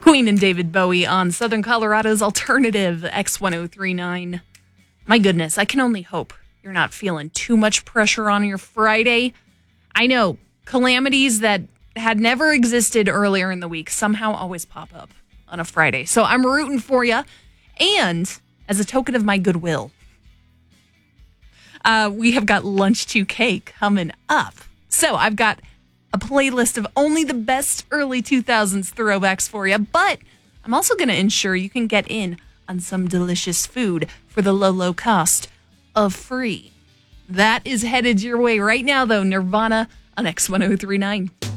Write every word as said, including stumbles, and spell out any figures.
Queen and David Bowie on Southern Colorado's alternative X ten thirty-nine. My goodness, I can only hope you're not feeling too much pressure on your Friday. I know, calamities that had never existed earlier in the week somehow always pop up on a Friday. So I'm rooting for you. And as a token of my goodwill, uh, we have got Lunch to Cake coming up. So I've got a playlist of only the best early two thousands throwbacks for you, but I'm also going to ensure you can get in on some delicious food for the low, low cost of free. That is headed your way right now, though. Nirvana on X ten thirty-nine.